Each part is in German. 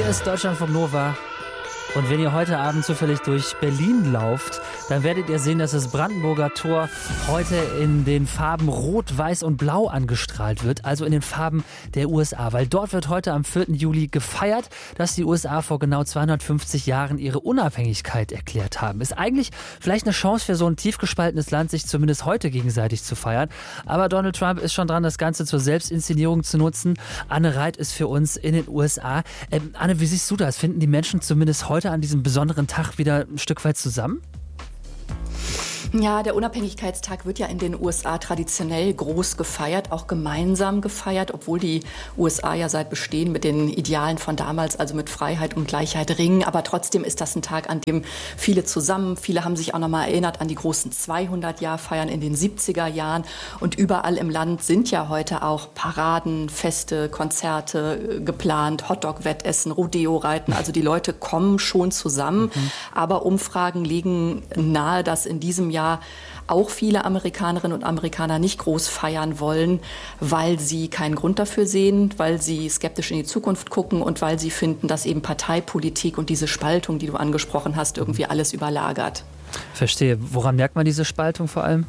Hier ist Deutschlandfunk Nova. Und wenn ihr heute Abend zufällig durch Berlin lauft, dann werdet ihr sehen, dass das Brandenburger Tor heute in den Farben Rot, Weiß und Blau angestrahlt wird, also in den Farben der USA. Weil dort wird heute am 4. Juli gefeiert, dass die USA vor genau 250 Jahren ihre Unabhängigkeit erklärt haben. Ist eigentlich vielleicht eine Chance für so ein tief gespaltenes Land, sich zumindest heute gegenseitig zu feiern. Aber Donald Trump ist schon dran, das Ganze zur Selbstinszenierung zu nutzen. Anne Reit ist für uns in den USA. Anne, wie siehst du das? Finden die Menschen zumindest heute an diesem besonderen Tag wieder ein Stück weit zusammen? Ja, der Unabhängigkeitstag wird ja in den USA traditionell groß gefeiert, auch gemeinsam gefeiert, obwohl die USA ja seit Bestehen mit den Idealen von damals, also mit Freiheit und Gleichheit ringen. Aber trotzdem ist das ein Tag, an dem viele haben sich auch nochmal erinnert an die großen 200-Jahr-Feiern in den 70er Jahren. Und überall im Land sind ja heute auch Paraden, Feste, Konzerte geplant, Hotdog-Wettessen, Rodeo-Reiten. Also die Leute kommen schon zusammen. Aber Umfragen legen nahe, dass in diesem Jahr auch viele Amerikanerinnen und Amerikaner nicht groß feiern wollen, weil sie keinen Grund dafür sehen, weil sie skeptisch in die Zukunft gucken und weil sie finden, dass eben Parteipolitik und diese Spaltung, die du angesprochen hast, irgendwie alles überlagert. Verstehe. Woran merkt man diese Spaltung vor allem?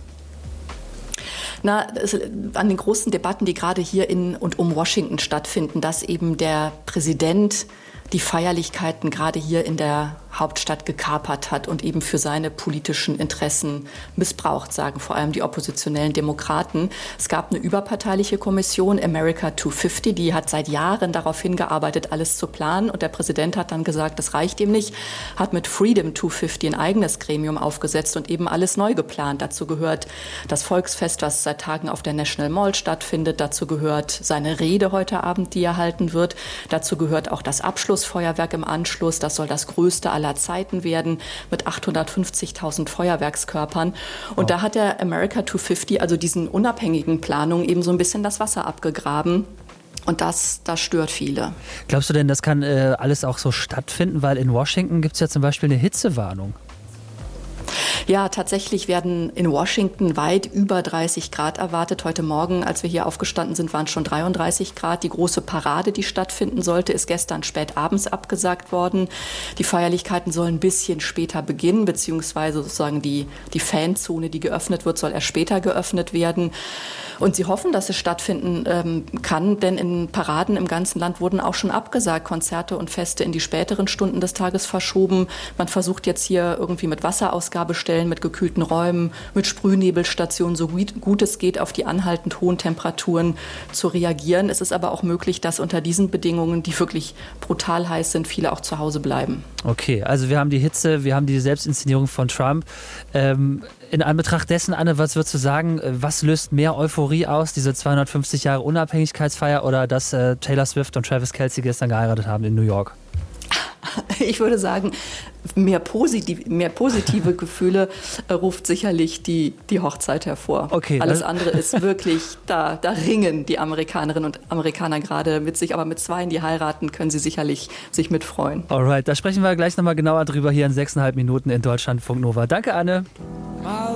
An den großen Debatten, die gerade hier in und um Washington stattfinden, dass eben der Präsident die Feierlichkeiten gerade hier in der Hauptstadt gekapert hat und eben für seine politischen Interessen missbraucht, sagen vor allem die oppositionellen Demokraten. Es gab eine überparteiliche Kommission, America 250, die hat seit Jahren darauf hingearbeitet, alles zu planen. Und der Präsident hat dann gesagt, das reicht ihm nicht, hat mit Freedom 250 ein eigenes Gremium aufgesetzt und eben alles neu geplant. Dazu gehört das Volksfest, was seit Tagen auf der National Mall stattfindet. Dazu gehört seine Rede heute Abend, die er halten wird. Dazu gehört auch das Abschlussfeuerwerk im Anschluss. Das soll das größte aller Zeiten werden mit 850.000 Feuerwerkskörpern. Und da hat der America 250, also diesen unabhängigen Planungen, eben so ein bisschen das Wasser abgegraben. Und das stört viele. Glaubst du denn, das kann alles auch so stattfinden? Weil in Washington gibt es ja zum Beispiel eine Hitzewarnung. Ja, tatsächlich werden in Washington weit über 30 Grad erwartet. Heute Morgen, als wir hier aufgestanden sind, waren es schon 33 Grad. Die große Parade, die stattfinden sollte, ist gestern spät abends abgesagt worden. Die Feierlichkeiten sollen ein bisschen später beginnen, beziehungsweise sozusagen die Fanzone, die geöffnet wird, soll erst später geöffnet werden. Und sie hoffen, dass es stattfinden kann, denn in Paraden im ganzen Land wurden auch schon abgesagt, Konzerte und Feste in die späteren Stunden des Tages verschoben. Man versucht jetzt hier irgendwie mit Wasserausgabestellen, mit gekühlten Räumen, mit Sprühnebelstationen, so gut es geht, auf die anhaltend hohen Temperaturen zu reagieren. Es ist aber auch möglich, dass unter diesen Bedingungen, die wirklich brutal heiß sind, viele auch zu Hause bleiben. Okay, also wir haben die Hitze, wir haben die Selbstinszenierung von Trump. In Anbetracht dessen, Anne, was würdest du sagen, was löst mehr Euphorie aus, diese 250 Jahre Unabhängigkeitsfeier oder dass Taylor Swift und Travis Kelce gestern geheiratet haben in New York? Ich würde sagen, mehr positive Gefühle ruft sicherlich die Hochzeit hervor. Okay, alles andere ist wirklich, da ringen die Amerikanerinnen und Amerikaner gerade mit sich, aber mit Zweien, die heiraten, können sie sicherlich sich mitfreuen. Alright, da sprechen wir gleich nochmal genauer drüber hier in 6,5 Minuten in Deutschlandfunk Nova. Danke, Anne.